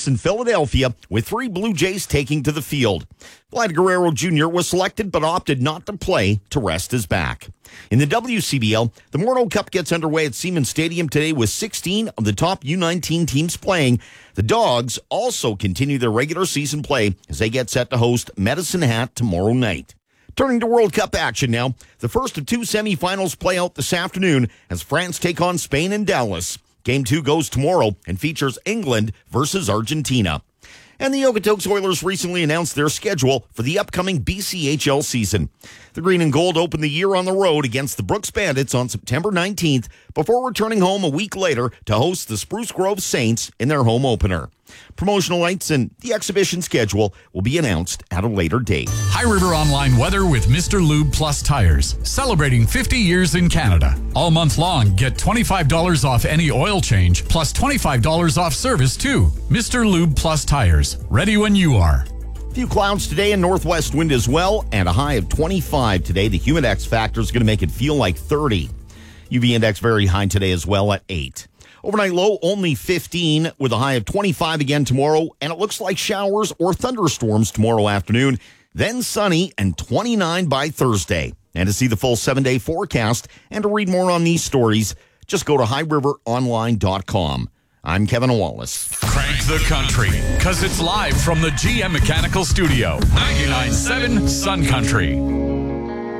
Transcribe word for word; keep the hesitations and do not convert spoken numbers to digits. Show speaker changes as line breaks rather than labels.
practice in Philadelphia, with three Blue Jays taking to the field. Vlad Guerrero Junior was selected but opted not to play to rest his back. In the W C B L, the Morneau Cup gets underway at Siemens Stadium today with sixteen of the top U nineteen teams playing. The Dogs also continue their regular season play as they get set to host Medicine Hat tomorrow night. Turning to World Cup action now, the first of two semifinals play out this afternoon as France take on Spain in Dallas. Game two goes tomorrow and features England versus Argentina. And the Okotoks Oilers recently announced their schedule for the upcoming B C H L season. The Green and Gold open the year on the road against the Brooks Bandits on September nineteenth before returning home a week later to host the Spruce Grove Saints in their home opener. Promotional nights and the exhibition schedule will be announced at a later date.
High River Online weather with Mister Lube Plus Tires, celebrating fifty years in Canada. All month long, get twenty-five dollars off any oil change, plus twenty-five dollars off service too. Mister Lube Plus Tires, ready when you are.
A few clouds today and northwest wind as well, and a high of twenty-five today. The Humidex factor is going to make it feel like thirty. U V index very high today as well at eight. Overnight low only fifteen with a high of twenty-five again tomorrow, and it looks like showers or thunderstorms tomorrow afternoon, then sunny and twenty-nine by Thursday. And to see the full seven-day forecast and to read more on these stories, just go to high river online dot com. I'm Kevin Wallace.
Crank the country, because it's live from the G M Mechanical Studio, ninety-nine point seven Sun Country.